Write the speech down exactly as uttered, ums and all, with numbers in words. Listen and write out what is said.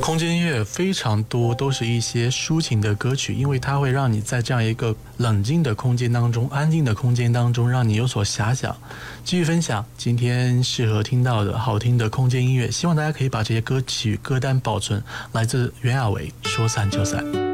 空间音乐非常多，都是一些抒情的歌曲，因为它会让你在这样一个冷静的空间当中，安静的空间当中，让你有所遐想。继续分享今天适合听到的好听的空间音乐，希望大家可以把这些歌曲歌单保存。来自袁娅维，说散就散。